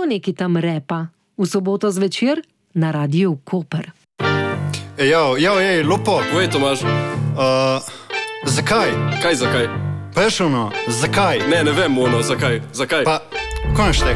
neki tam repa. V soboto zvečer na Radiu Koper. Lopo. Povej, Tomaž. Zakaj? Kaj zakaj? Zakaj? Ne vem, zakaj. Pa, konč